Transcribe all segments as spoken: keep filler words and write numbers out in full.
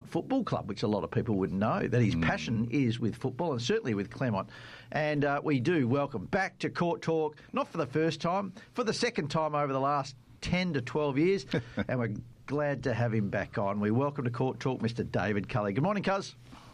Football Club, which a lot of people wouldn't know, that his mm. passion is with football and certainly with Claremont. And uh, we do welcome back to Court Talk, not for the first time, for the second time over the last ten to twelve years, and we're glad to have him back on. We welcome to Court Talk Mister David Culley. Good morning, cuz.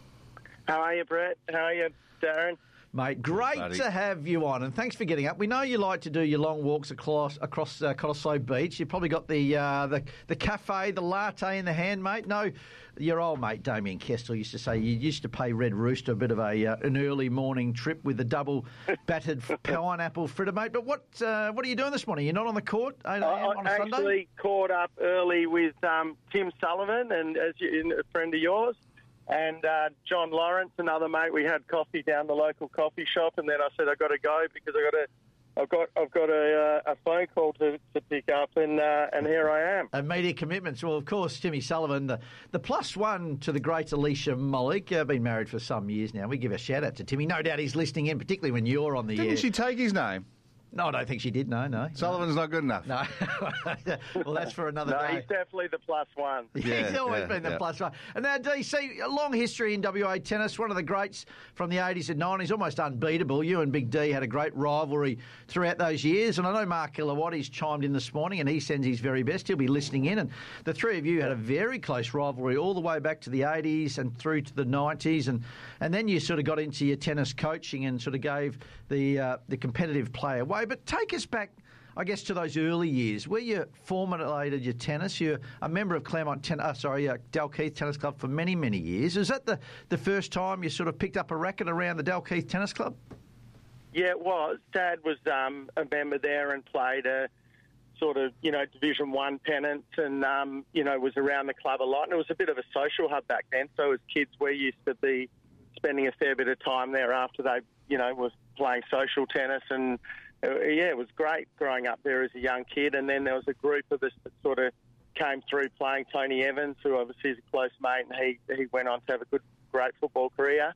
How are you, Brett? How are you, Darren? Mate, great Buddy. to have you on, and thanks for getting up. We know you like to do your long walks across across uh, Cottesloe Beach. You've probably got the, uh, the the cafe, the latte in the hand, mate. No, your old mate Damien Kestel used to say you used to pay Red Rooster a bit of a uh, an early morning trip with a double battered pineapple fritter, mate. But what uh, what are you doing this morning? You're not on the court eight a m on a I Sunday? actually caught up early with um, Tim Sullivan, and as you, a friend of yours. And uh, John Lawrence, another mate, we had coffee down the local coffee shop, and then I said I got to go because I got to, I've got, I've got a, uh, a phone call to, to pick up, and uh, and here I am. And media commitments. Well, of course, Timmy Sullivan, the, the plus one to the great Alicia Mollick, uh, been married for some years now. We give a shout out to Timmy. No doubt he's listening in, particularly when you're on the Didn't air. she take his name? No, I don't think she did. No, no. Sullivan's no. not good enough. No. Well, that's for another no, day. he's definitely the plus one. Yeah, he's always yeah, been the yeah. plus one. And now, D C, a long history in W A tennis, one of the greats from the eighties and nineties, almost unbeatable. You and Big D had a great rivalry throughout those years. And I know Mark Ilawatti's chimed in this morning, and he sends his very best. He'll be listening in. And the three of you had a very close rivalry all the way back to the eighties and through to the nineties. And, and then you sort of got into your tennis coaching and sort of gave the, uh, the competitive play away. But take us back, I guess, to those early years where you formulated your tennis. You're a member of Claremont, ten- uh, sorry, uh, Dalkeith Tennis Club for many, many years. Is that the, the first time you sort of picked up a racket around the Dalkeith Tennis Club? Yeah, it was. Dad was um, a member there and played a sort of, you know, Division One pennant, and um, you know, was around the club a lot. And it was a bit of a social hub back then. So as kids, we used to be spending a fair bit of time there after they, you know, was playing social tennis. And uh, yeah, it was great growing up there as a young kid. And then there was a group of us that sort of came through playing. Tony Evans, who obviously is a close mate, and he he went on to have a good, great football career.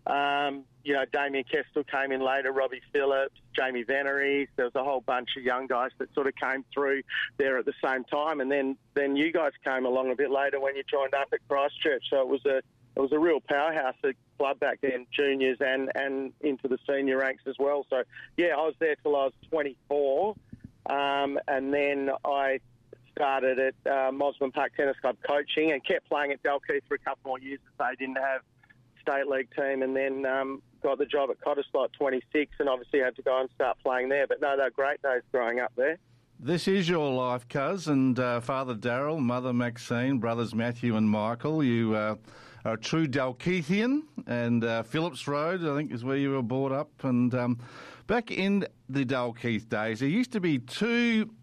Um, you know, Damien Kestel came in later, Robbie Phillips, Jamie Veneries. There was a whole bunch of young guys that sort of came through there at the same time. And then, then you guys came along a bit later when you joined up at Christchurch. So it was a it was a real powerhouse at club back then, juniors and, and into the senior ranks as well. So, yeah, I was there till I was twenty-four. Um, and then I started at uh, Mosman Park Tennis Club coaching and kept playing at Dalkeith for a couple more years as they didn't have state league team, and then um, got the job at Cottesloe at twenty-six, and obviously had to go and start playing there. But no, they were great days growing up there. This is your life, cuz, and uh, Father Darryl, Mother Maxine, brothers Matthew and Michael. You uh, are a true Dalkeithian, and uh, Phillips Road, I think, is where you were brought up. And um, back in the Dalkeith days, there used to be two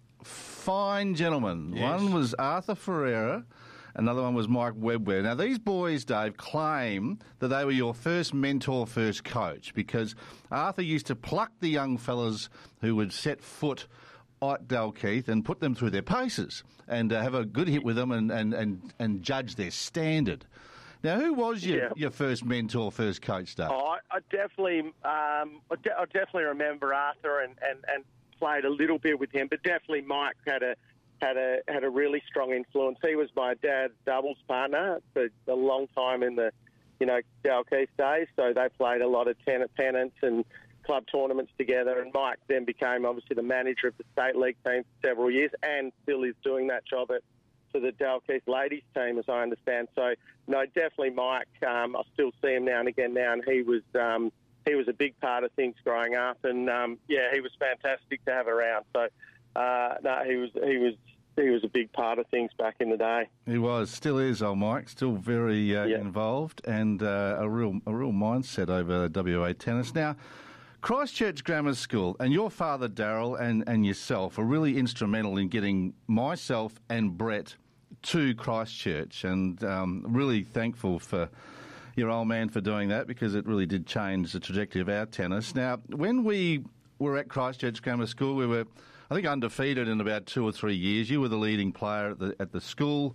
fine gentlemen. Yes. One was Arthur Ferreira. Another one was Mike Webware. Now, these boys, Dave, claim that they were your first mentor, first coach, because Arthur used to pluck the young fellas who would set foot at Dalkeith and put them through their paces and uh, have a good hit with them and, and, and, and judge their standard. Now, who was your, Yeah. your first mentor, first coach, Dave? Oh, I, I definitely, um, I, de- I definitely remember Arthur and, and, and played a little bit with him, but definitely Mike had a had a had a really strong influence. He was my dad's doubles partner for a long time in the, you know, Dalkeith days. So they played a lot of tennis pennants and club tournaments together. And Mike then became obviously the manager of the state league team for several years, and still is doing that job at for the Dalkeith ladies team, as I understand. So no, definitely Mike. Um, I still see him now and again now, and he was um, he was a big part of things growing up. And um, yeah, he was fantastic to have around. So. Uh, no, he was he was he was a big part of things back in the day. He was, still is, old Mike, still very uh, yeah. involved, and uh, a real a real mindset over W A tennis. Now, Christchurch Grammar School and your father Darryl and, and yourself are really instrumental in getting myself and Brett to Christchurch, and um, really thankful for your old man for doing that, because it really did change the trajectory of our tennis. Now, when we were at Christchurch Grammar School, we were, I think, undefeated in about two or three years. You were the leading player at the, at the school,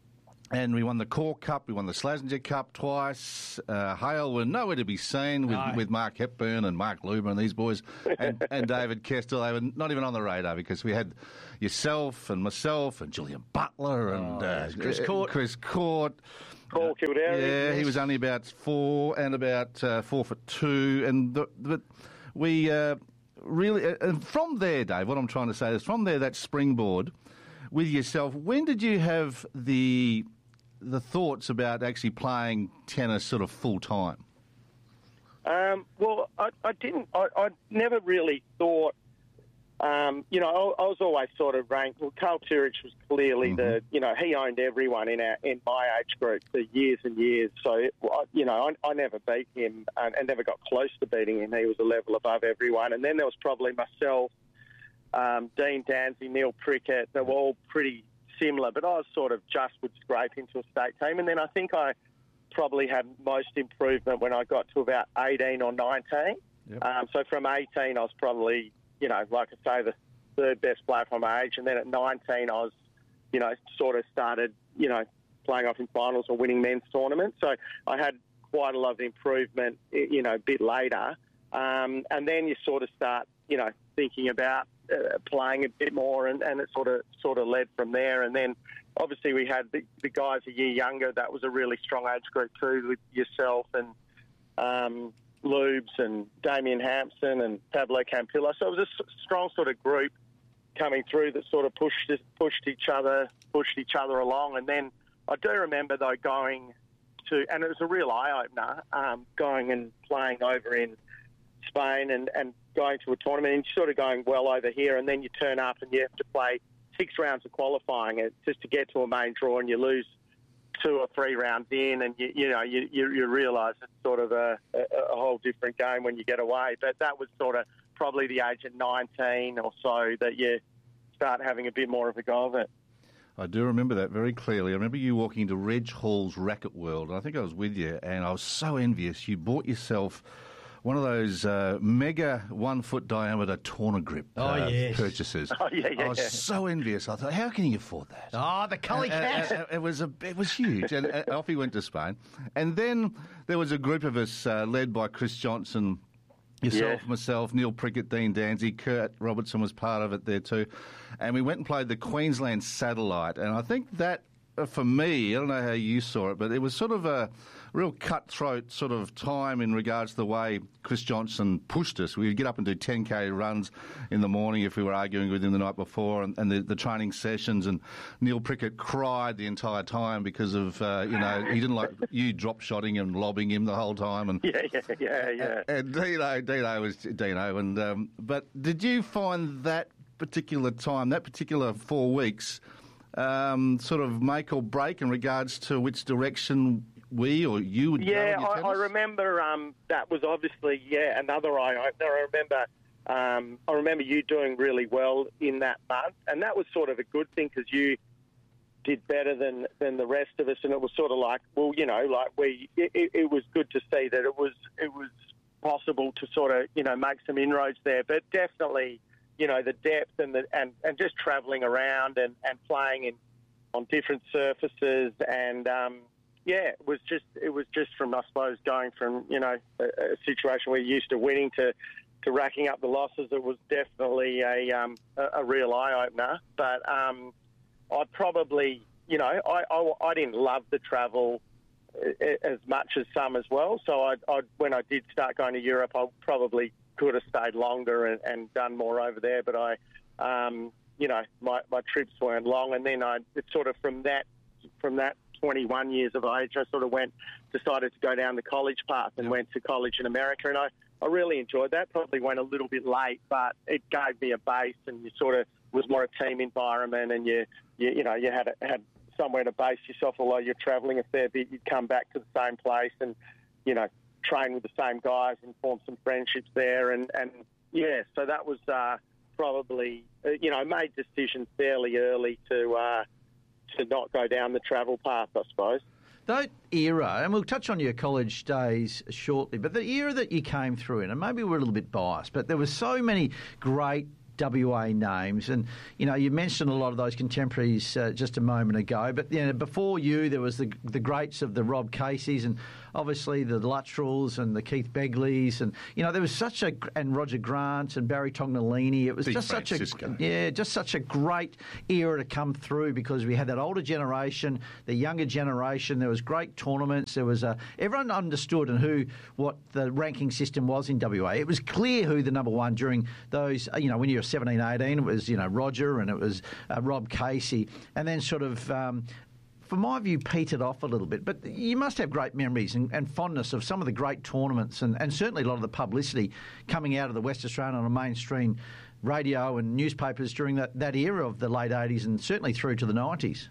and we won the Cork Cup, we won the Slazenger Cup twice. Uh, Hale were nowhere to be seen with, No. with Mark Hepburn and Mark Luber and these boys, and, and David Kestel. They were not even on the radar, because we had yourself and myself and Julian Butler and Oh, uh, Chris Court. Chris Court. Paul Kildare. Yeah, yes. he was only about four and about uh, four foot two, and the, but we uh, really uh, and from there, Dave. What I'm trying to say is, from there, that springboard with yourself. When did you have the the thoughts about actually playing tennis sort of full time? Um, well, I, I didn't. I, I never really thought. Um, you know, I, I was always sort of ranked. Well, Carl Turich was clearly mm-hmm. the. You know, he owned everyone in our in my age group for years and years. So, it, you know, I, I never beat him and, and never got close to beating him. He was a level above everyone. And then there was probably myself, um, Dean Danzy, Neil Prickett. They were all pretty similar, but I was sort of just would scrape into a state team. And then I think I probably had most improvement when I got to about eighteen or nineteen. Yep. Um, so from eighteen, I was probably, you know, like I say, the third best player from my age. And then at nineteen, I was, you know, sort of started, you know, playing off in finals or winning men's tournaments. So I had quite a lot of improvement, you know, a bit later. Um, and then you sort of start, you know, thinking about uh, playing a bit more, and, and it sort of sort of led from there. And then obviously we had the, the guys a year younger. That was a really strong age group too, with yourself and um, Lubes and Damien Hampson and Pablo Campillo. So it was a strong sort of group coming through that sort of pushed pushed each other pushed each other along. And then I do remember though going to, and it was a real eye opener, um, going and playing over in Spain and, and going to a tournament and sort of going well over here, and then you turn up and you have to play six rounds of qualifying it just to get to a main draw, and you lose two or three rounds in, and you you know you you, you realise it's sort of a, a, a whole different game when you get away. But that was sort of probably the age at nineteen or so that you start having a bit more of a go of it. I do remember that very clearly. I remember you walking into Reg Hall's Racket World. I think I was with you, and I was so envious. You bought yourself one of those uh, mega one-foot diameter Torna grip uh, oh, yes. purchases. Oh, yeah, yeah, I was yeah. so envious. I thought, how can you afford that? Oh, the Cully cat. Uh, uh, it was a, it was huge, and uh, off he went to Spain. And then there was a group of us uh, led by Chris Johnson, yourself, yeah. myself, Neil Prickett, Dean Danzy, Kurt Robertson was part of it there too. And we went and played the Queensland Satellite, and I think that, uh, for me, I don't know how you saw it, but it was sort of a real cutthroat sort of time in regards to the way Chris Johnson pushed us. We would get up and do ten K runs in the morning if we were arguing with him the night before, and, and the, the training sessions. And Neil Prickett cried the entire time because of, uh, you know, he didn't like you drop shotting and lobbing him the whole time. And yeah, yeah, yeah, yeah. And, and Dino, Dino was Dino. And um, but did you find that particular time, that particular four weeks, um, sort of make or break in regards to which direction we or you would yeah, go? Yeah, I, I remember um, that was obviously, yeah, another eye opener. I remember um, I remember you doing really well in that month, and that was sort of a good thing because you did better than, than the rest of us, and it was sort of like, well, you know, like we, it, it was good to see that it was it was possible to sort of, you know, make some inroads there, but definitely, you know, the depth and the and, and just travelling around and, and playing in on different surfaces and. Um, Yeah, it was just it was just from, I suppose, going from, you know, a, a situation where you're used to winning to, to racking up the losses. It was definitely a um, a, a real eye opener. But um, I probably, you know, I, I, I didn't love the travel as much as some as well. So I, I when I did start going to Europe, I probably could have stayed longer and, and done more over there. But I, um, you know, my, my trips weren't long, and then I it sort of from that from that. twenty-one years of age, I sort of went, decided to go down the college path and yep. went to college in America. And I, I really enjoyed that. Probably went a little bit late, but it gave me a base, and you sort of was more a team environment, and you, you, you know, you had a, had somewhere to base yourself. Although you're travelling a fair bit, you'd come back to the same place and, you know, train with the same guys and form some friendships there. And, and yeah, so that was uh, probably, uh, you know, made decisions fairly early to. Uh, to not go down the travel path, I suppose. That era, and we'll touch on your college days shortly, but the era that you came through in, and maybe we're a little bit biased, but there were so many great W A names. And, you know, you mentioned a lot of those contemporaries uh, just a moment ago. But, you know, before you, there was the the greats of the Rob Caseys and obviously the Luttrells and the Keith Begleys. And, you know, there was such a... And Roger Grant and Barry Tognolini. It was Big just Francisco. such a... Yeah, just such a great era to come through because we had that older generation, the younger generation. There was great tournaments. There was a... Everyone understood and who... what the ranking system was in W A. It was clear who the number one during those, you know, when you were seventeen, eighteen, it was, you know, Roger and it was uh, Rob Casey. And then sort of, um, for my view, petered off a little bit. But you must have great memories and, and fondness of some of the great tournaments and, and certainly a lot of the publicity coming out of the West Australian on a mainstream radio and newspapers during that, that era of the late eighties and certainly through to the nineties.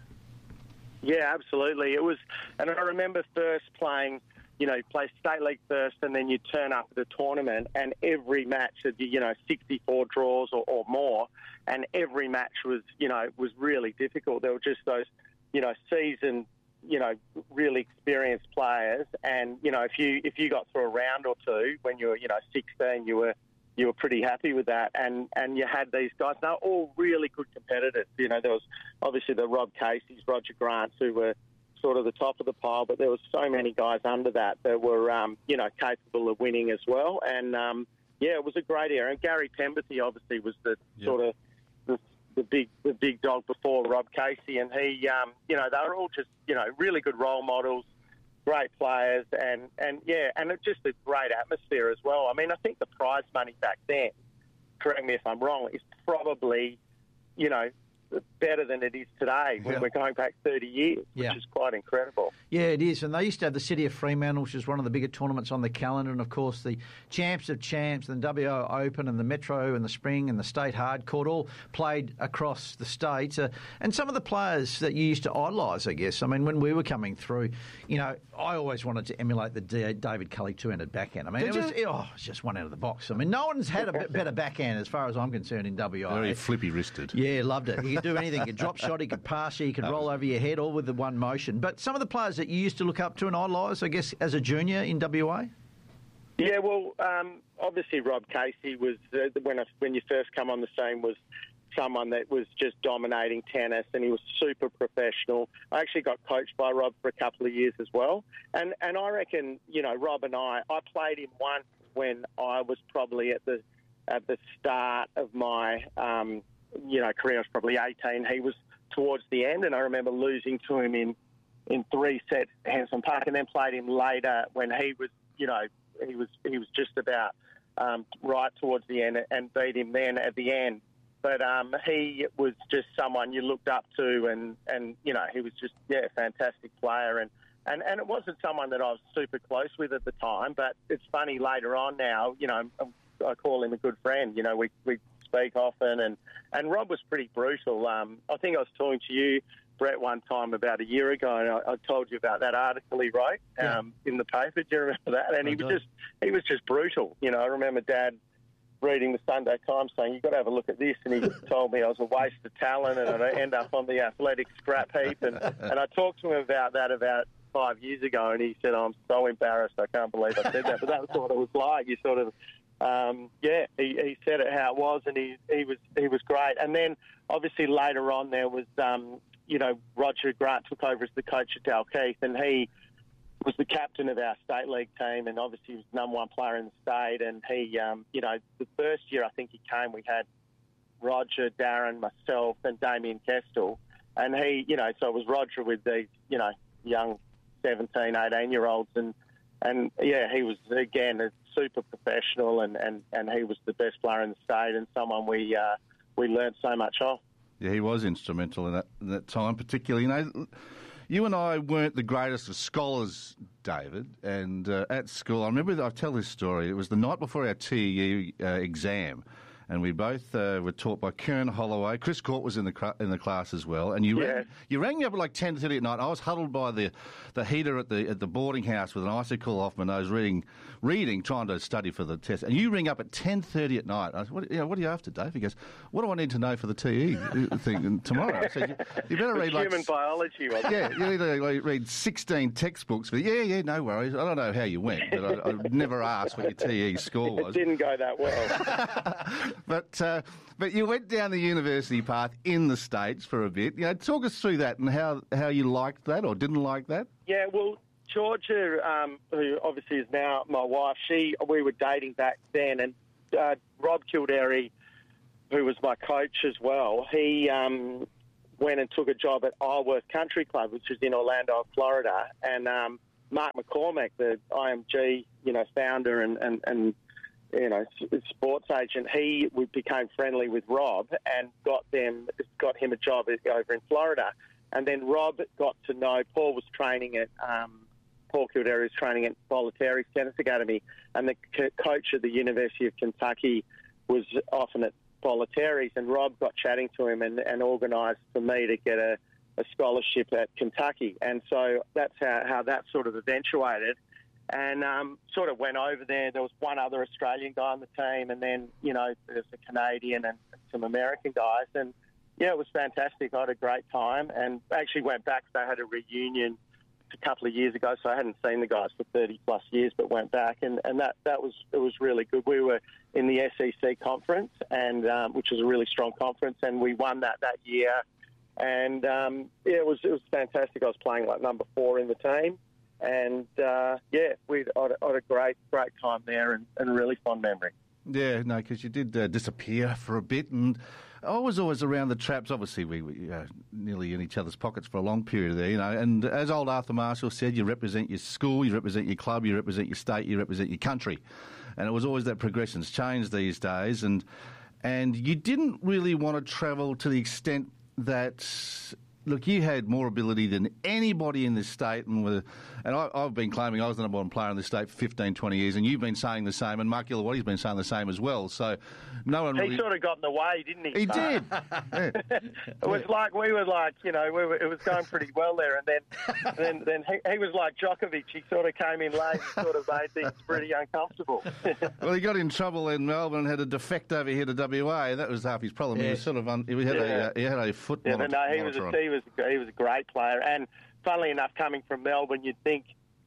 Yeah, absolutely. It was, and I remember first playing... You know, you play state league first and then you turn up at a tournament and every match had, you know, sixty-four draws or, or more, and every match was, you know, was really difficult. There were just those, you know, seasoned, you know, really experienced players, and, you know, if you if you got through a round or two when you were, you know, sixteen, you were you were pretty happy with that, and, and you had these guys. They were all really good competitors. You know, there was obviously the Rob Caseys, Roger Grants, who were sort of the top of the pile, but there was so many guys under that that were, um, you know, capable of winning as well. And, um, yeah, it was a great era. And Gary Pemberthy obviously was the yep. sort of the, the big the big dog before Rob Casey. And he, um, you know, they were all just, you know, really good role models, great players, and, and yeah, and it just a great atmosphere as well. I mean, I think the prize money back then, correct me if I'm wrong, is probably, you know, better than it is today when yeah. we're going back thirty years, which yeah. is quite incredible. Yeah, it is. And they used to have the City of Fremantle, which is one of the bigger tournaments on the calendar, and, of course, the Champs of Champs, and the W O Open, and the Metro, and the Spring, and the State Hardcourt, all played across the state. Uh, and some of the players that you used to idolise, I guess. I mean, when we were coming through, you know, I always wanted to emulate the D- David Cully two-handed backhand. I mean, Did it was, it, oh, it was just one out of the box. I mean, no one's had a better backhand, as far as I'm concerned, in W A. Very flippy-wristed. Yeah, loved it. He could do anything. He could drop shot, he could pass you, he could roll over your head, all with the one motion. But some of the players that you used to look up to and idolise, I guess, as a junior in W A? Yeah, well, um, obviously Rob Casey was, uh, when, I, when you first come on the scene, was someone that was just dominating tennis, and he was super professional. I actually got coached by Rob for a couple of years as well. And and I reckon, you know, Rob and I, I played him once when I was probably at the at the start of my... Um, you know, career. I was probably eighteen. He was towards the end, and I remember losing to him in, in three sets at Hanson Park, and then played him later when he was, you know, he was he was just about um, right towards the end, and beat him then at the end. But um, he was just someone you looked up to, and, and you know, he was just, yeah, a fantastic player. And, and, and it wasn't someone that I was super close with at the time, but it's funny later on now, you know, I call him a good friend. You know, we, we speak often, and, and Rob was pretty brutal. Um, I think I was talking to you, Brett, one time about a year ago, and I, I told you about that article he wrote um, yeah. in the paper. Do you remember that? And I he was do. just he was just brutal. You know, I remember Dad reading the Sunday Times saying, "You've got to have a look at this," and he told me I was a waste of talent and I'd end up on the athletic scrap heap. And, and I talked to him about that about five years ago, and he said, "I'm so embarrassed. I can't believe I said that." But that was what it was like. You sort of. Um, yeah, he, he said it how it was, and he, he was he was great. And then obviously later on there was, um, you know, Roger Grant took over as the coach at Dalkeith, and he was the captain of our state league team, and obviously he was the number one player in the state. And he, um, you know, the first year I think he came, we had Roger, Darren, myself, and Damien Kestel, and he, you know, so it was Roger with these, you know, young seventeen, eighteen-year-olds, and and yeah, he was again a super professional, and, and, and he was the best player in the state, and someone we uh, we learned so much off. Yeah, he was instrumental in that, in that time, particularly. You know, you and I weren't the greatest of scholars, David, and uh, at school, I remember, I tell this story, it was the night before our T E U uh, exam, and we both uh, were taught by Kieran Holloway. Chris Court was in the cl- in the class as well. And you, yeah. rang, you rang me up at like ten thirty at night. I was huddled by the, the heater at the at the boarding house with an icicle off my nose, reading, reading, trying to study for the test. And you ring up at ten thirty at night. I said, what, you know, what are you after, Dave? He goes, what do I need to know for the T E thing tomorrow? I said, you, you better read like... Human biology, wasn't Yeah, you need to like, read sixteen textbooks. For, yeah, yeah, no worries. I don't know how you went, but I, I never asked what your T E score was. It didn't go that well. but uh, but you went down the university path in the States for a bit. You know, talk us through that and how, how you liked that or didn't like that. Yeah, well, Georgia, um, who obviously is now my wife, she we were dating back then, and uh, Rob Kildare, who was my coach as well, he um, went and took a job at Isleworth Country Club, which is in Orlando, Florida, and um, Mark McCormack, the I M G, you know, founder and, and, and you know, sports agent, he we became friendly with Rob and got them got him a job over in Florida. And then Rob got to know Paul was training at um, Paul Kildare was training at Bollettieri Tennis Academy, and the co- coach of the University of Kentucky was often at Bollettieri's, and Rob got chatting to him and, and organised for me to get a, a scholarship at Kentucky. And so that's how, how that sort of eventuated. And um, sort of went over there. There was one other Australian guy on the team, and then, you know, there's a Canadian and some American guys. And, yeah, it was fantastic. I had a great time and actually went back. They had a reunion a couple of years ago, so I hadn't seen the guys for thirty plus years, but went back, and, and that, that was it was really good. We were in the S E C conference, and um, which was a really strong conference, and we won that that year. And um, yeah, it was it was fantastic. I was playing like number four in the team, and uh, yeah, we had, had a great great time there, and, and a really fond memory. Yeah, no, because you did uh, disappear for a bit, and I was always around the traps. Obviously, we were uh, nearly in each other's pockets for a long period there, you know. And as old Arthur Marshall said, you represent your school, you represent your club, you represent your state, you represent your country. And it was always that progression's changed these days. And and you didn't really want to travel to the extent that, look, you had more ability than anybody in this state, and with, and I, I've been claiming I was the number one player in this state for fifteen, twenty years, and you've been saying the same, and Mark Ilawati's been saying the same as well. So no one really... He sort of got in the way, didn't he? He did. Yeah. It was like we were like, you know, we were, it was going pretty well there, and then then then he, he was like Djokovic. He sort of came in late and sort of made things pretty uncomfortable. Well, he got in trouble in Melbourne and had a defect over here to W A. That was half his problem. Yeah. He was sort of un, he had yeah. a he had a foot. Yeah, monitor, but no, he was a, he was he was a great player, and funnily enough, coming from Melbourne, you'd think,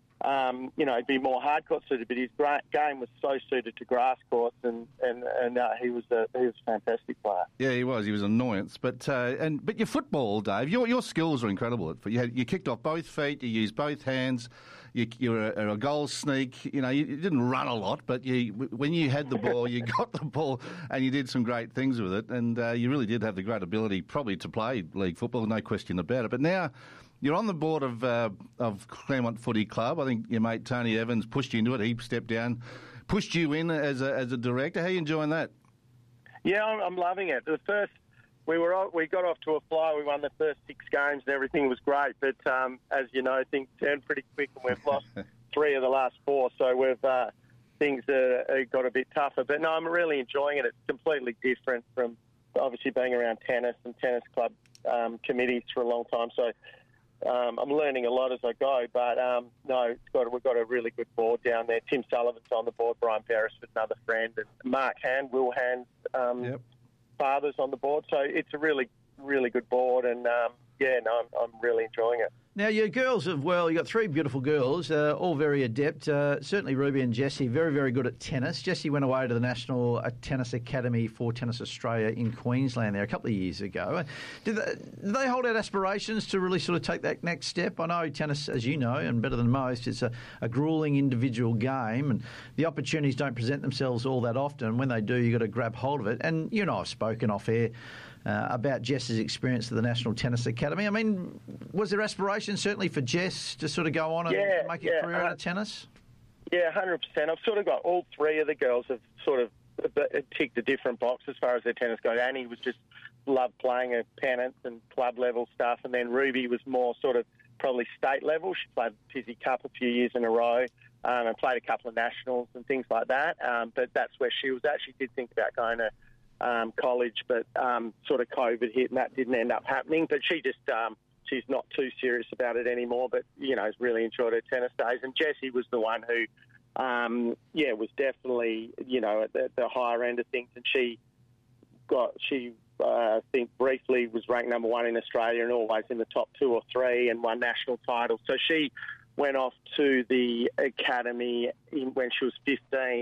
um, you know, he'd be more hardcourt suited, but his great game was so suited to grass courts, and and, and uh, he was a he was a fantastic player. Yeah, he was. He was an annoyance, but uh, and but your football, Dave, your your skills were incredible. You had, you kicked off both feet, you used both hands. You, you were a, a goal sneak. You know, you, you didn't run a lot, but you, when you had the ball, you got the ball, and you did some great things with it. And uh, you really did have the great ability, probably, to play league football, no question about it. But now you're on the board of uh, of Claremont Footy Club. I think your mate Tony Evans pushed you into it. He stepped down, pushed you in as a, as a director. How are you enjoying that? Yeah, I'm, I'm loving it. The first. We were we got off to a fly. We won the first six games and everything was great. But um, as you know, things turned pretty quick, and we've lost three of the last four. So we've uh, things uh, got a bit tougher. But no, I'm really enjoying it. It's completely different from obviously being around tennis and tennis club um, committees for a long time. So um, I'm learning a lot as I go. But um, no, it's got we've got a really good board down there. Tim Sullivan's on the board. Brian Beresford's another friend, and Mark Hand, Will Hand. Um, yep. Fathers on the board, so it's a really, really good board, and um, yeah, no, I'm, I'm really enjoying it. Now, your girls have, well, you've got three beautiful girls, uh, all very adept. Uh, certainly Ruby and Jessie, very, very good at tennis. Jessie went away to the National Tennis Academy for Tennis Australia in Queensland there a couple of years ago. Did they, did they hold out aspirations to really sort of take that next step? I know tennis, as you know, and better than most, it's a, a gruelling individual game, and the opportunities don't present themselves all that often. When they do, you've got to grab hold of it. And you and I have spoken off air Uh, about Jess's experience at the National Tennis Academy. I mean, was there aspiration certainly for Jess to sort of go on and yeah, make a yeah, career uh, out of tennis? Yeah, one hundred percent. I've sort of got all three of the girls have sort of ticked a different box as far as their tennis goes. Annie was just loved playing at pennants and club level stuff, and then Ruby was more sort of probably state level. She played Pizzy Cup a few years in a row um, and played a couple of nationals and things like that. Um, but that's where she was at. She did think about going to Um, college, but um, sort of COVID hit and that didn't end up happening. But she just, um, she's not too serious about it anymore, but, you know, has really enjoyed her tennis days. And Jessie was the one who, um, yeah, was definitely, you know, at the, the higher end of things. And she got, she, uh, I think briefly was ranked number one in Australia and always in the top two or three and won national titles. So she went off to the academy in, when she was fifteen.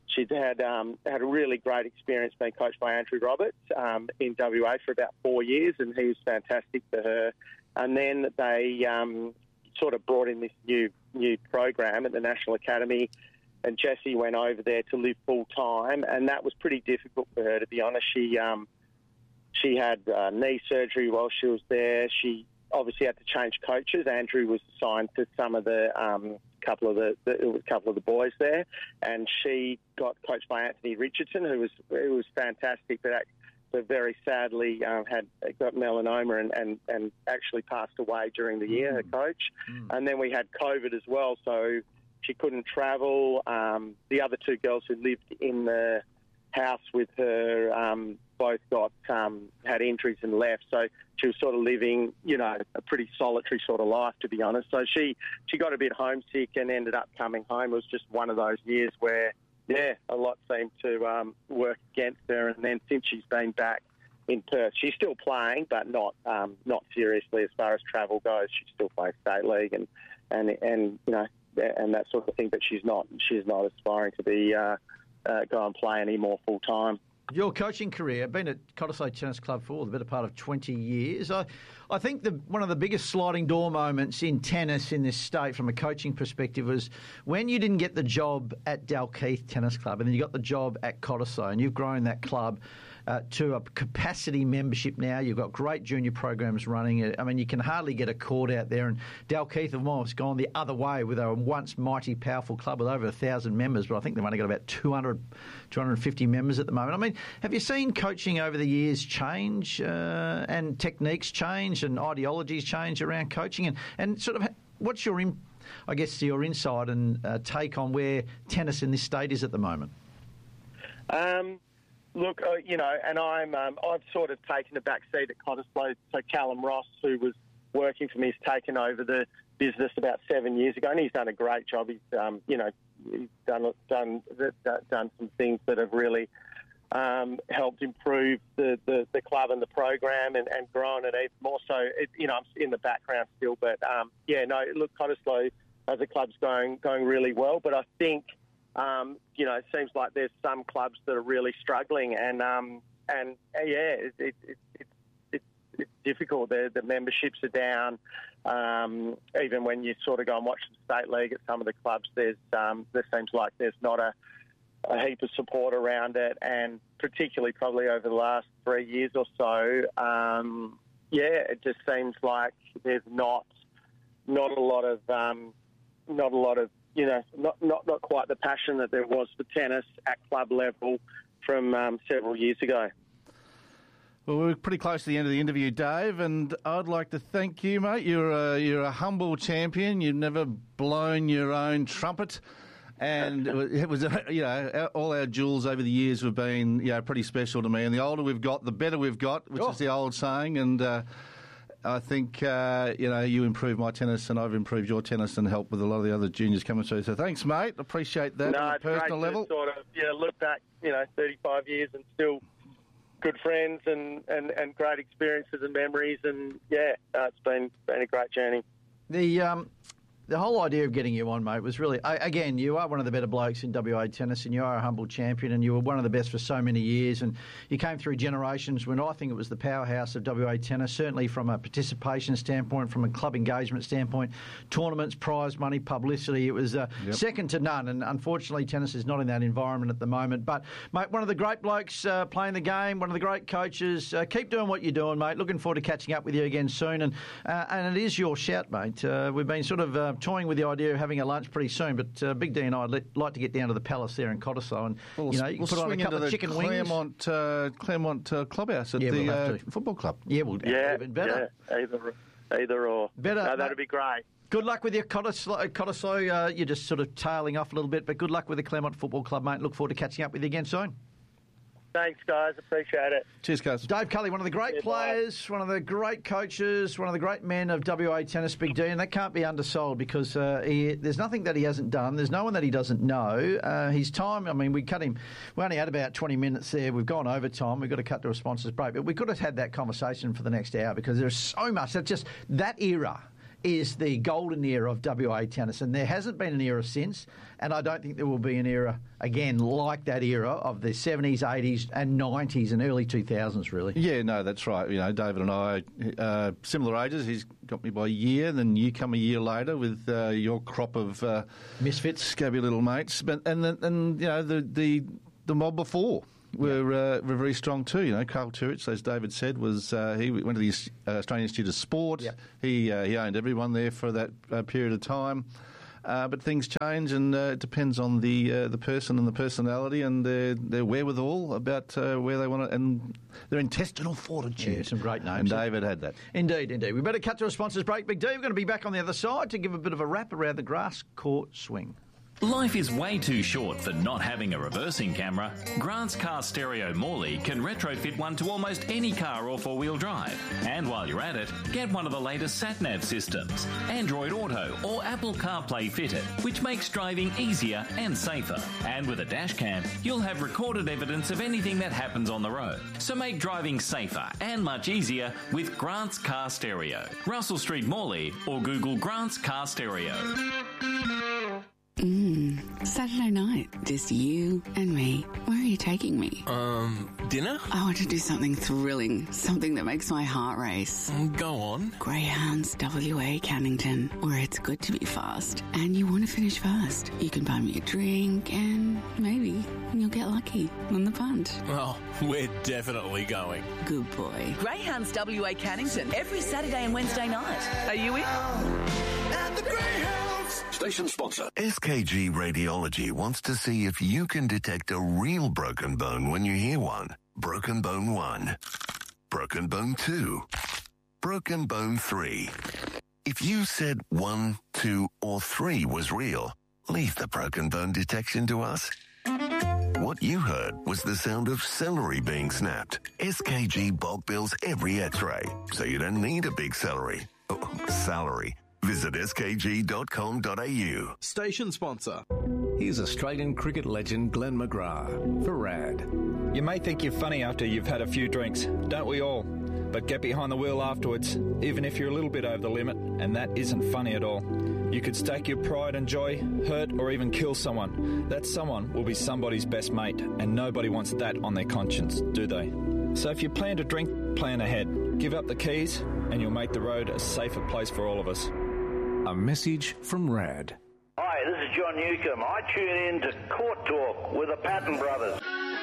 she'd had um, had a really great experience being coached by Andrew Roberts um, in W A for about four years, and he was fantastic for her. And then they um, sort of brought in this new new program at the National Academy, and Jessie went over there to live full time, and that was pretty difficult for her, to be honest. She um, she had uh, knee surgery while she was there. She obviously had to change coaches. Andrew was assigned to some of the um, couple of the, the it was a couple of the boys there, and she got coached by Anthony Richardson, who was who was fantastic, but, but very sadly um, had got melanoma and, and, and actually passed away during the year. Mm. Her coach, mm. and then we had COVID as well, so she couldn't travel. Um, the other two girls who lived in the house with her um, both got um, had injuries and left, so she was sort of living, you know, a pretty solitary sort of life, to be honest. So she, she got a bit homesick and ended up coming home. It was just one of those years where, yeah, a lot seemed to um, work against her. And then since she's been back in Perth, she's still playing, but not um, not seriously as far as travel goes. She still plays state league and and and you know and that sort of thing. But she's not she's not aspiring to be uh, uh, go and play anymore full time. Your coaching career, been at Cottesloe Tennis Club for the better part of twenty years. I, I think the, one of the biggest sliding door moments in tennis in this state from a coaching perspective was when you didn't get the job at Dalkeith Tennis Club and then you got the job at Cottesloe, and you've grown that club uh, to a capacity membership now. You've got great junior programs running. I mean, you can hardly get a court out there, and Dalkeith have almost gone the other way with a once mighty, powerful club with over one thousand members, but I think they've only got about two hundred, two hundred fifty members at the moment. I mean, have you seen coaching over the years change uh, and techniques change and ideologies change around coaching? And, and sort of what's your, in, I guess, your insight and uh, take on where tennis in this state is at the moment? Um, look, uh, you know, and I'm, um, I've sort of taken a back seat at Cottesloe. So Callum Ross, who was working for me, has taken over the business about seven years ago, and he's done a great job. He's, um, you know, he's done, done, done some things that have really Um, helped improve the, the, the club and the program and, and grown it even more. So, it, you know, I'm in the background still. But, um, yeah, no, look, Cottesloe as a club's going going really well. But I think, um, you know, it seems like there's some clubs that are really struggling. And, um, and yeah, it, it, it, it, it, it's difficult. The, the memberships are down. Um, even when you sort of go and watch the state league at some of the clubs, there's um, there seems like there's not a a heap of support around it, and particularly probably over the last three years or so, um, yeah, it just seems like there's not not a lot of um, not a lot of you know not, not not quite the passion that there was for tennis at club level from um, several years ago. Well, we're pretty close to the end of the interview, Dave, and I'd like to thank you, mate. You're a, you're a humble champion. You've never blown your own trumpet. And it was, you know, all our jewels over the years have been, you know, pretty special to me. And the older we've got, the better we've got, which oh. is the old saying. And uh, I think, uh, you know, you improved my tennis and I've improved your tennis and helped with a lot of the other juniors coming through. So thanks, mate. Appreciate that no, on a it's personal great level. To sort of, yeah, look back, you know, thirty-five years and still good friends and, and, and great experiences and memories. And, yeah, uh, it's been, been a great journey. The um, the whole idea of getting you on, mate, was really, again, you are one of the better blokes in W A tennis and you are a humble champion and you were one of the best for so many years and you came through generations when I think it was the powerhouse of W A tennis, certainly from a participation standpoint, from a club engagement standpoint, tournaments, prize money, publicity. It was uh, yep. second to none, and unfortunately tennis is not in that environment at the moment. But, mate, one of the great blokes uh, playing the game, one of the great coaches. Uh, keep doing what you're doing, mate. Looking forward to catching up with you again soon. And uh, and it is your shout, mate. Uh, we've been sort of uh, toying with the idea of having a lunch pretty soon, but uh, Big D and I would like to get down to the Palace there in Cottesloe, and we'll, you know, you we'll can put on a couple of chicken Claremont, wings. Uh, Claremont uh, Clubhouse at yeah, the we'll uh, football club. Yeah, we'll yeah, even better. Yeah, either, either or. Better. No, that'd be great. Good luck with your Cottesloe. Cottesloe uh, you're just sort of tailing off a little bit, but good luck with the Claremont Football Club, mate. Look forward to catching up with you again soon. Thanks, guys. Appreciate it. Cheers, guys. Dave Cully, one of the great yeah, players, bye. One of the great coaches, one of the great men of W A tennis, Big D, and that can't be undersold because uh, he, there's nothing that he hasn't done. There's no one that he doesn't know. Uh, his time, I mean, we cut him, we only had about twenty minutes there. We've gone over time. We've got to cut to a sponsor's break. But we could have had that conversation for the next hour because there's so much. That's just that era is the golden era of W A tennis, and there hasn't been an era since, and I don't think there will be an era again like that era of the seventies, eighties and nineties and early two thousands, really. Yeah, no, that's right. You know, David and I, uh, similar ages. He's got me by a year, then you come a year later with uh, your crop of uh, misfits, scabby little mates. But and the, and you know the the, the mob before. Were, uh, were very strong too. You know, Carl Turich, as David said, was uh, he went to the uh, Australian Institute of Sport. Yep. He uh, he owned everyone there for that uh, period of time. Uh, but things change, and uh, it depends on the uh, the person and the personality and their their wherewithal about uh, where they want to, and their intestinal fortitude. Yeah, some great names. And David had that. Indeed, indeed. We better cut to a sponsors break, Big D. We're going to be back on the other side to give a bit of a wrap around the grass court swing. Life is way too short for not having a reversing camera. Grant's Car Stereo Morley can retrofit one to almost any car or four-wheel drive. And while you're at it, get one of the latest sat-nav systems, Android Auto or Apple CarPlay fitted, which makes driving easier and safer. And with a dash cam, you'll have recorded evidence of anything that happens on the road. So make driving safer and much easier with Grant's Car Stereo. Russell Street Morley or Google Grant's Car Stereo. Mmm, Saturday night, just you and me. Where are you taking me? Um, dinner? I want to do something thrilling, something that makes my heart race. Go on. Greyhounds W A Cannington, where it's good to be fast, and you want to finish fast. You can buy me a drink, and maybe you'll get lucky on the punt. Oh, we're definitely going. Good boy. Greyhounds W A Cannington, every Saturday and Wednesday night. Are you in? And the Greyhounds! Station sponsor. S K G Radiology wants to see if you can detect a real broken bone when you hear one. Broken bone one. Broken bone two. Broken bone three. If you said one, two, or three was real, leave the broken bone detection to us. What you heard was the sound of celery being snapped. S K G bulk bills every x-ray, so you don't need a big celery. Oh, salary. Visit s k g dot com dot a u. Station sponsor. Here's Australian cricket legend Glenn McGrath for RAD. You may think you're funny after you've had a few drinks, don't we all? But get behind the wheel afterwards, even if you're a little bit over the limit, and that isn't funny at all. You could stake your pride and joy, hurt or even kill someone. That someone will be somebody's best mate, and nobody wants that on their conscience, do they? So if you plan to drink, plan ahead. Give up the keys, and you'll make the road a safer place for all of us. A message from RAD. Hi, this is John Newcomb. I tune in to Court Talk with the Patton brothers.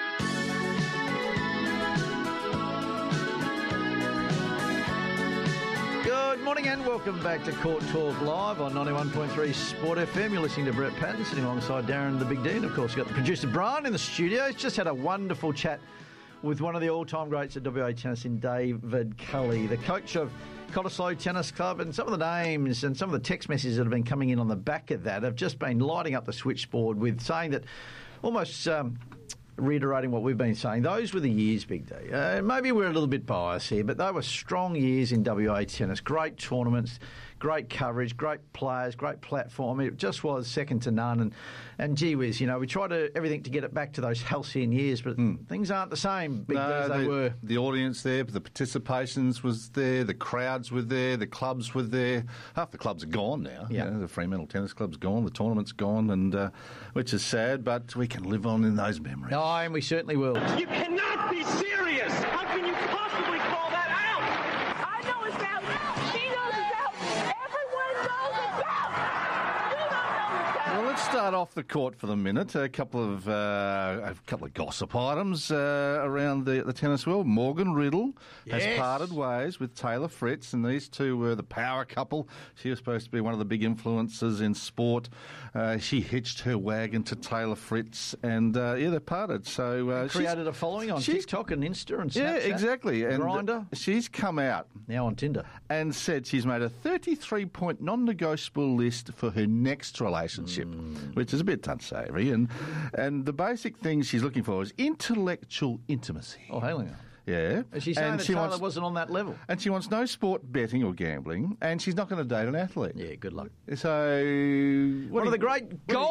Good morning and welcome back to Court Talk Live on ninety-one point three Sport F M. You're listening to Brett Patton sitting alongside Darren the Big D. And of course, we've got the producer Brian in the studio. He's just had a wonderful chat with one of the all-time greats at W A Tennis in David Culley, the coach of Cottesloe Tennis Club, and some of the names and some of the text messages that have been coming in on the back of that have just been lighting up the switchboard with saying that, almost um, reiterating what we've been saying, those were the years, Big D. Uh, maybe we're a little bit biased here, but they were strong years in W A Tennis. Great tournaments, great coverage, great players, great platform. It just was second to none. And, and gee whiz, you know, we tried to, everything to get it back to those halcyon years, but mm. things aren't the same, Big no, D, as they the, were. The audience there, the participations was there, the crowds were there, the clubs were there. Half the clubs are gone now. Yeah. You know, the Fremantle Tennis Club's gone, the tournament's gone, and uh, which is sad, but we can live on in those memories. Oh, and we certainly will. You cannot be serious! How can you possibly call that out? I know it's out. She knows it's out. Everyone knows it's out. You don't know it's out. Well, let's start off the court for the minute. A couple of uh, a couple of gossip items uh, around the, the tennis world. Morgan Riddle yes. has parted ways with Taylor Fritz, and these two were the power couple. She was supposed to be one of the big influences in sport. Uh, she hitched her wagon to Taylor Fritz, and uh, yeah, they parted. So uh, created a following on TikTok and Insta and Snapchat. Yeah, exactly. And Grindr. She's come out now on Tinder and said she's made a thirty-three point non-negotiable list for her next relationship, mm. which is a bit unsavoury. And and the basic thing she's looking for is intellectual intimacy. Oh, hang on. Yeah. Is she saying and that she Taylor wants, wasn't on that level? And she wants no sport betting or gambling, and she's not going to date an athlete. Yeah, good luck. So... One of the great gold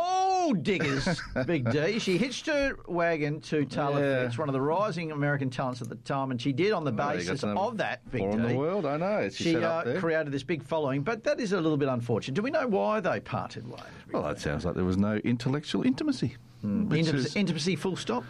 gold diggers, Big D. She hitched her wagon to Taylor Yeah. Fritz, one of the rising American talents at the time, and she did on the Well, you basis got of that, Big four D. in the world, I know. She, She set uh, up there. created this big following, but that is a little bit unfortunate. Do we know why they parted ways? Well, that sounds like there was no intellectual intimacy. Which Intimacy, is- intimacy full stop?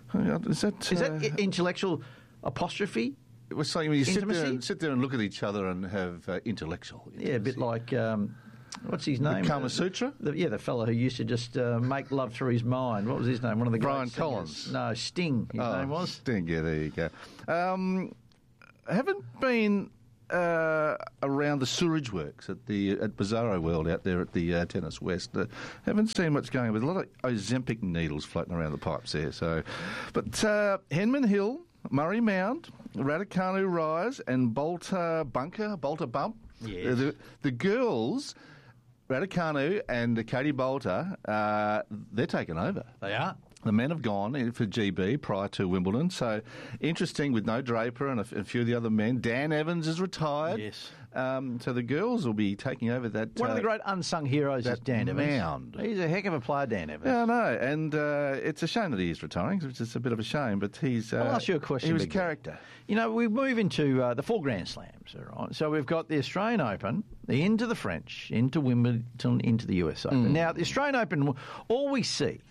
Is that, Is uh, that i- intellectual apostrophe? It was something when you sit there, Intimacy? and, sit there and look at each other and have uh, intellectual. Yeah, a bit like, um, what's his name? Kama Uh, Sutra? The, yeah, the fellow who used to just uh, make love through his mind. What was his name? One of the great Brian singers. Collins. No, Sting, his Oh, name was. Sting, yeah, there you go. Um, haven't been uh, around the sewage works at the at Bizarro World out there at the uh, Tennis West. Uh, haven't seen what's going on with a lot of Ozempic needles floating around the pipes there. So, but uh, Henman Hill, Murray Mound, Raducanu Rise, and Bolter Bunker, Bolter Bump. Yes. The, the girls, Raducanu and Katie Bolter, uh, they're taken over. They are. The men have gone in for G B prior to Wimbledon. So interesting with no Draper and a, f- a few of the other men. Dan Evans is retired. Yes. Um, so the girls will be taking over that. One uh, of the great unsung heroes is that Dan Evans. mound. He's a heck of a player, Dan Evans. Yeah, I know. And uh, it's a shame that he is retiring, which is a bit of a shame. But he's. Uh, I'll ask you a question. He was Big character. Guy. You know, we move into uh, the four Grand Slams, all right? So we've got the Australian Open, into the French, into Wimbledon, into the U S Open. Mm. Now, the Australian Open, all we see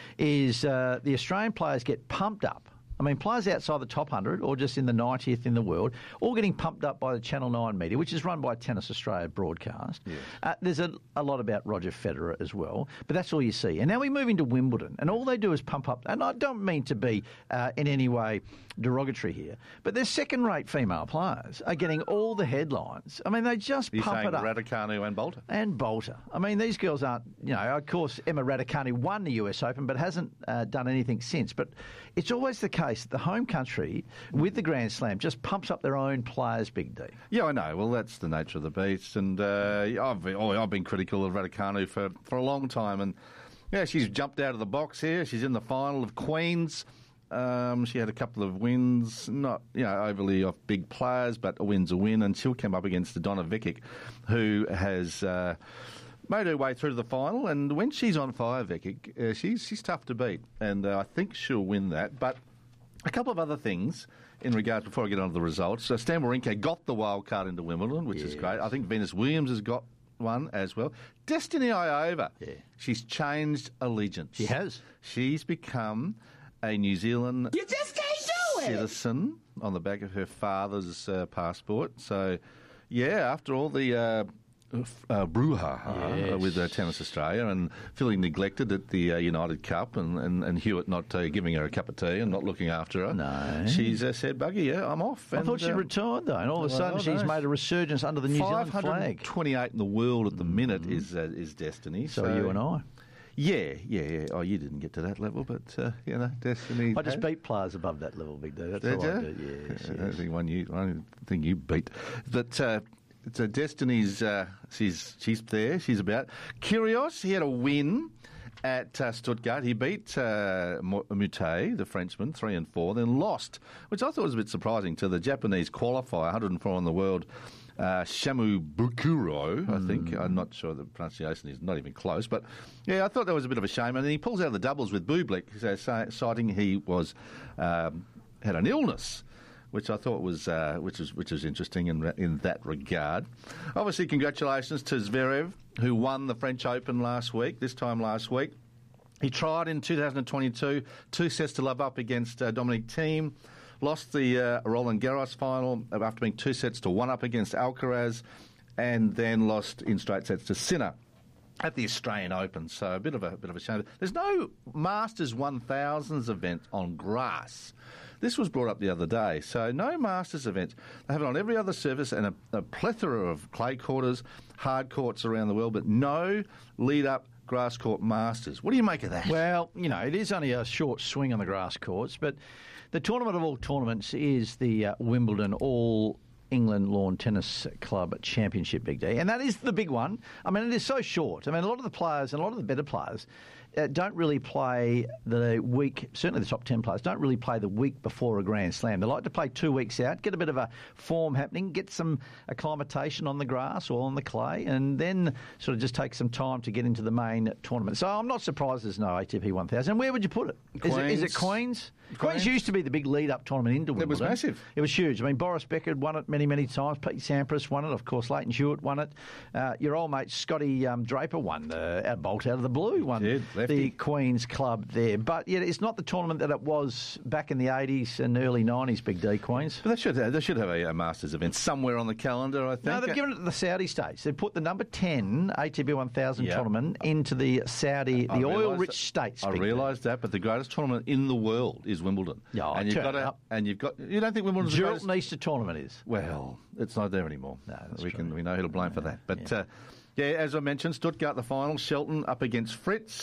is uh, the Australian players get pumped up. I mean, players outside the top one hundred or just in the ninetieth in the world, all getting pumped up by the Channel nine media, which is run by Tennis Australia broadcast. Yes. Uh, there's a, a lot about Roger Federer as well, but that's all you see. And now we move into Wimbledon, and all they do is pump up. And I don't mean to be uh, in any way derogatory here, but their second-rate female players are getting all the headlines. I mean, they just You're pump saying it up. Raducanu and Bolter. And Bolter. I mean, these girls aren't, you know, of course, Emma Raducanu won the U S Open but hasn't uh, done anything since. But it's always the case that the home country, with the Grand Slam, just pumps up their own players, Big D. Yeah, I know. Well, that's the nature of the beast. And uh, I've, been, oh, I've been critical of Raducanu for, for a long time. And, yeah, she's jumped out of the box here. She's in the final of Queens. Um, she had a couple of wins, not you know overly off big players, but a win's a win, and she'll come up against Donna Vekic, who has uh, made her way through to the final. And when she's on fire, Vekic, uh, she's she's tough to beat, and uh, I think she'll win that. But a couple of other things in regards before I get on to the results. So Stan Wawrinka got the wild card into Wimbledon, which is great. I think Venus Williams has got one as well. Destiny Iova, yeah. She's changed allegiance. She has. She's become a New Zealand You just can't do it. citizen on the back of her father's uh, passport. So, yeah, after all the uh, f- uh, brouhaha Yes. with uh, Tennis Australia and feeling neglected at the uh, United Cup and, and, and Hewitt not uh, giving her a cup of tea and not looking after her, No. she's uh, said, Buggy, yeah, I'm off. I And, thought she'd uh, retired, though, and all of a sudden well, she's no. made a resurgence under the New Zealand five hundred flag. twenty-eight in the world at the minute is uh, is Destiny. So you and I. Yeah, yeah, yeah. Oh, you didn't get to that level, but, uh, you know, Destiny... I just has. beat players above that level, Big D. That's Did all I you? do. Yes, I don't yes. think one you, I don't think you beat. But uh, it's a Destiny's. Uh, she's she's there. She's about. Kyrgios, he had a win at uh, Stuttgart. He beat uh, Mute, the Frenchman, three and four, then lost, which I thought was a bit surprising to the Japanese qualifier, one hundred four in the world. Uh, Shamu Bukuro, I think. I'm not sure the pronunciation is not even close. But, yeah, I thought that was a bit of a shame. And then he pulls out the doubles with Bublik, so, say, citing he was um, had an illness, which I thought was uh, which was which was interesting in in that regard. Obviously, congratulations to Zverev, who won the French Open last week, this time last week. He tried in two thousand twenty-two, two sets to love up against uh, Dominic Thiem. Lost the uh, Roland Garros final after being two sets to one up against Alcaraz, and then lost in straight sets to Sinner at the Australian Open. So a bit of a bit of a shame. There's no Masters one thousands event on grass. This was brought up the other day. So no Masters events. They have it on every other surface and a, a plethora of clay quarters, hard courts around the world, but no lead-up grass court Masters. What do you make of that? Well, you know, it is only a short swing on the grass courts, but the tournament of all tournaments is the uh, Wimbledon All England Lawn Tennis Club Championship, Big D. And that is the big one. I mean, it is so short. I mean, a lot of the players and a lot of the better players uh, don't really play the week, certainly the top ten players, don't really play the week before a Grand Slam. They like to play two weeks out, get a bit of a form happening, get some acclimatation on the grass or on the clay, and then sort of just take some time to get into the main tournament. So I'm not surprised there's no A T P one thousand. Where would you put it? Is it, is it Queens? Queens? Queens used to be the big lead-up tournament into Wimbledon. It was massive. It was huge. I mean, Boris Becker had won it many, many times. Pete Sampras won it. Of course, Leighton Hewitt won it. Uh, your old mate Scotty um, Draper won uh, a bolt out of the blue. Won Did, the Queen's Club there. But yeah, it's not the tournament that it was back in the eighties and early nineties, Big D, Queens. But they should have, they should have a, a Masters event somewhere on the calendar, I think. No, they've given it to the Saudi states. They've put the number ten A T P one thousand Yep. tournament into the Saudi, I the realised oil-rich that- states. I Big D. realise that, but the greatest tournament in the world is Wimbledon. Yeah, and you've turn got it to, up. and you've got. You don't think Wimbledon's the greatest? Geraldton Easter tournament is. Well, it's not there anymore. No, that's we true. can we know who to blame for that. But yeah. Uh, yeah, as I mentioned, Stuttgart the final, Shelton up against Fritz.